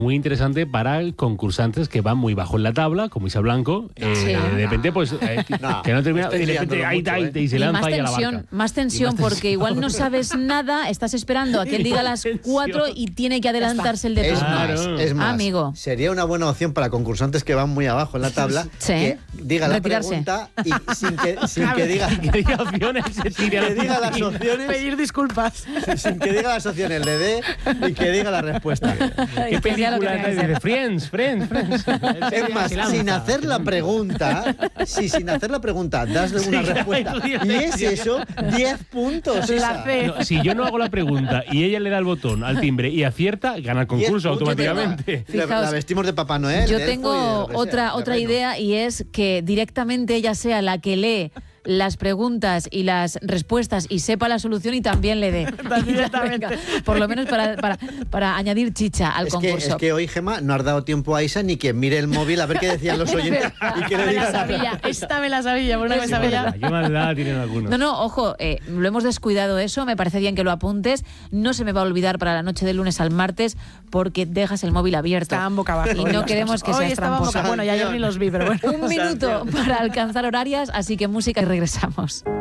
muy interesante para concursantes que van muy bajo en la tabla, como Isa Blanco. De repente, pues, que no termina, de repente, y se lanza ahí a la barca. Más tensión, porque igual no sabes nada, estás esperando a que él diga las 4 y tiene que adelantarse el de turno. Es más, amigo. Sería una buena opción para concursantes que van muy abajo en la tabla, que diga la pregunta y sin que diga opciones, que diga las opciones. Pedir disculpas. Sin que diga las opciones, le dé y que diga la respuesta. ¿Qué película de Friends? Es más, sin hacer la pregunta, das una respuesta y es eso, 10 puntos. La si yo no hago la pregunta y ella le da el botón al timbre y acierta, gana el concurso automáticamente. La vestimos de Papá Noel. Yo tengo otra idea, y es que directamente ella sea la que lee las preguntas y las respuestas y sepa la solución y también le dé. Venga, por lo menos para añadir chicha al concurso. Es que hoy, Gemma, no has dado tiempo a Isa ni que mire el móvil a ver qué decían los oyentes y que le diga Esta me la sabía, por una vez sabía. ¿Qué maldad tienen algunos? No, ojo, lo hemos descuidado eso, me parece bien que lo apuntes. No se me va a olvidar para la noche del lunes al martes, porque dejas el móvil abierto. Estaban boca abajo. Y no queremos que seas tramposo. Bueno, ya yo ni los vi, pero bueno. Un minuto para alcanzar horarias, así que música y regresamos.